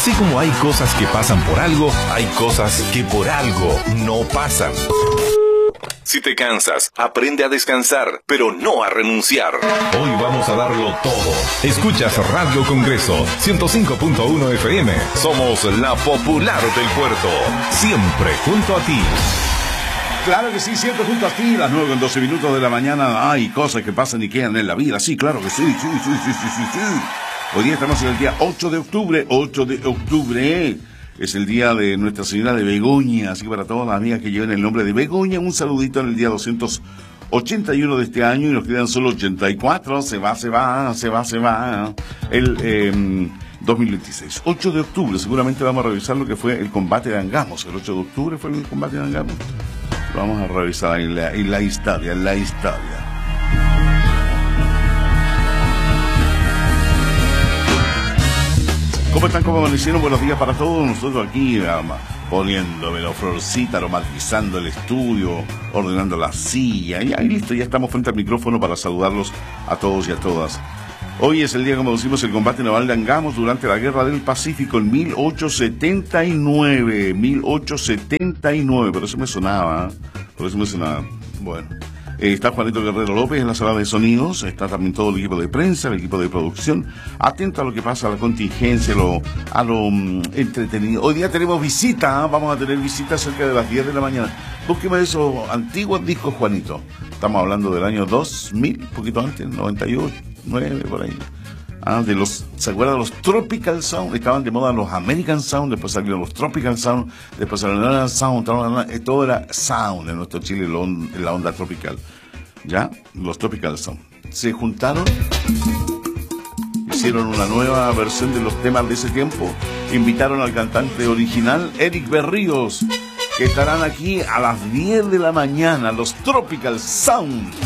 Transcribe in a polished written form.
Así como hay cosas que pasan por algo, hay cosas que por algo no pasan. Si te cansas, aprende a descansar, pero no a renunciar. Hoy vamos a darlo todo. Escuchas Radio Congreso 105.1 FM. Somos la popular del puerto. Siempre junto a ti. Claro que sí, siempre junto a ti. Las 9:12 de la mañana. Hay cosas que pasan y quedan en la vida. Sí, claro que sí. Hoy día estamos en el día 8 de octubre. 8 de octubre. Es el día de Nuestra Señora de Begoña, así que para todas las amigas que lleven el nombre de Begoña, un saludito en el día 281 de este año y nos quedan solo 84, se va el 2026. 8 de octubre, seguramente vamos a revisar lo que fue el combate de Angamos. El 8 de octubre fue el combate de Angamos. Lo vamos a revisar en la historia. ¿Cómo están? ¿Cómo amanecieron? Buenos días para todos. Nosotros aquí poniéndome la florcita, aromatizando el estudio, ordenando la silla. Y ahí listo, ya estamos frente al micrófono para saludarlos a todos y a todas. Hoy es el día, como decimos, el combate naval de Angamos durante la Guerra del Pacífico en 1879. 1879, por eso me sonaba. Bueno. Está Juanito Guerrero López en la sala de sonidos, está también todo el equipo de prensa, el equipo de producción, atento a lo que pasa, a la contingencia, a lo entretenido. Hoy día tenemos visita, vamos a tener visita cerca de las 10 de la mañana. Búsqueme esos antiguos discos, Juanito. Estamos hablando del año 2000, un poquito antes, 98, 9, por ahí. ¿Se acuerdan de los Tropical Sound? Estaban de moda los American Sound, después salieron los Tropical Sound, después salieron los Sound, todo era Sound en nuestro Chile, en la onda tropical. ¿Ya? Los Tropical Sound. Se juntaron, hicieron una nueva versión de los temas de ese tiempo, invitaron al cantante original, Eric Berríos, que estarán aquí a las 10 de la mañana, los Tropical Sound.